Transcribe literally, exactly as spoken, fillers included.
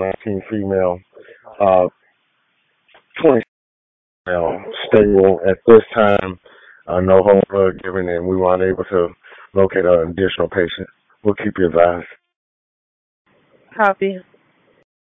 nineteen female, uh, twenty male, stable at this time. Uh, no whole blood given, and we weren't able to locate an additional patient. We'll keep you advised. Copy.